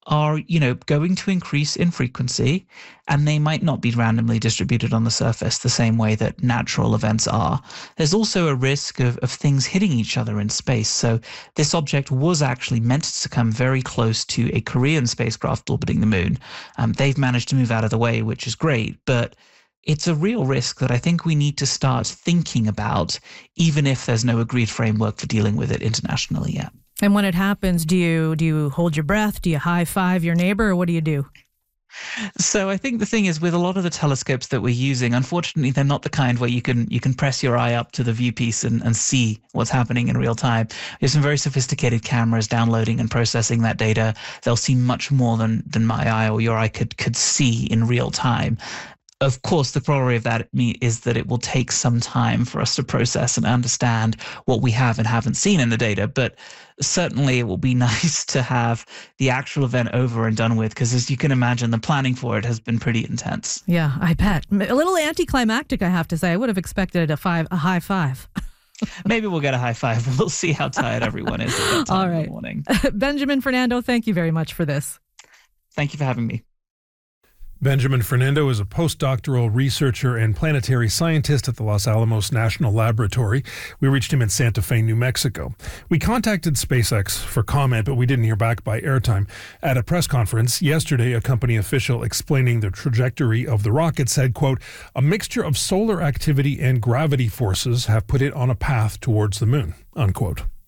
are, going to increase in frequency, and they might not be randomly distributed on the surface the same way that natural events are. There's also a risk of things hitting each other in space. So this object was actually meant to come very close to a Korean spacecraft orbiting the moon. They've managed to move out of the way, which is great, but it's a real risk that I think we need to start thinking about, even if there's no agreed framework for dealing with it internationally yet. And when it happens, do you hold your breath? Do you high five your neighbor, or what do you do? So I think the thing is, with a lot of the telescopes that we're using, unfortunately, they're not the kind where you can press your eye up to the viewpiece and see what's happening in real time. There's some very sophisticated cameras downloading and processing that data. They'll see much more than my eye or your eye could see in real time. Of course, the corollary of that is that it will take some time for us to process and understand what we have and haven't seen in the data. But certainly it will be nice to have the actual event over and done with, because as you can imagine, the planning for it has been pretty intense. Yeah, I bet. A little anticlimactic, I have to say. I would have expected a high five. Maybe we'll get a high five. We'll see how tired everyone is at that time. All right. In the morning. Benjamin Fernando, thank you very much for this. Thank you for having me. Benjamin Fernando is a postdoctoral researcher and planetary scientist at the Los Alamos National Laboratory. We reached him in Santa Fe, New Mexico. We contacted SpaceX for comment, but we didn't hear back by airtime. At a press conference yesterday, a company official explaining the trajectory of the rocket said, quote, "A mixture of solar activity and gravity forces have put it on a path towards the moon," unquote.